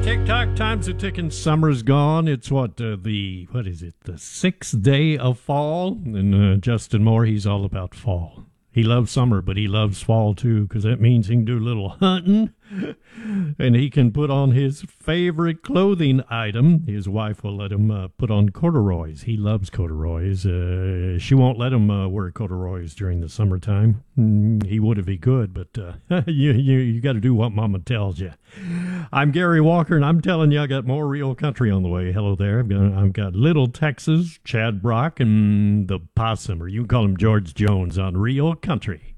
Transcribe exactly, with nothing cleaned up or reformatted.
Tick-tock, time's a-ticking, summer's gone. It's what, uh, the, what is it, the sixth day of fall? And uh, Justin Moore, he's all about fall. He loves summer, but he loves fall too, because that means he can do a little hunting, and he can put on his favorite clothing item. His wife will let him uh, put on corduroys. He loves corduroys. Uh, she won't let him uh, wear corduroys during the summertime. Mm, he would if he could, but uh, you, you, you got to do what Mama tells you. I'm Gary Walker, and I'm telling you, I got more real country on the way. Hello there. I've got, I've got Little Texas, Chad Brock, and the Possum, or you can call him George Jones on Real Country.